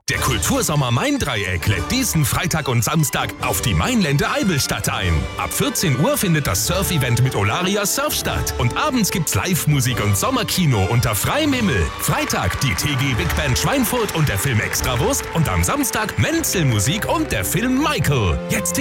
Der Kultursommer Main-Dreieck lädt diesen Freitag und Samstag auf die Mainlände Eibelstadt ein. Ab 14 Uhr findet das Surf-Event mit Olaria Surf statt. Und abends gibt's Live-Musik und Sommerkino unter freiem Himmel. Freitag die TG Big Band Schweinfurt und der Film Extrawurst. Und am Samstag Menzel-Musik und der Film Michael. Jetzt